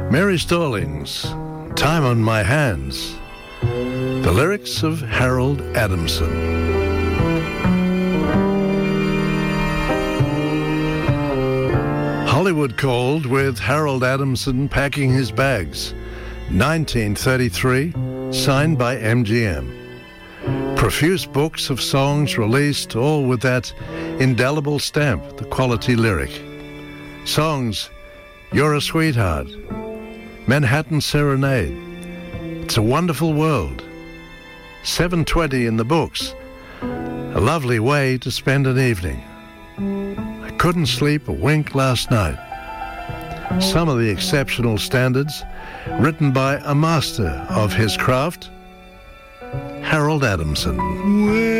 Mary Stallings, Time on My Hands. The lyrics of Harold Adamson. Hollywood called with Harold Adamson packing his bags. 1933, signed by MGM. Profuse books of songs released, all with that indelible stamp, the quality lyric. Songs, You're a Sweetheart, Manhattan Serenade, It's a Wonderful World, 720 in the books, A Lovely Way to Spend an Evening, I Couldn't Sleep a Wink Last Night. Some of the exceptional standards written by a master of his craft, Harold Adamson.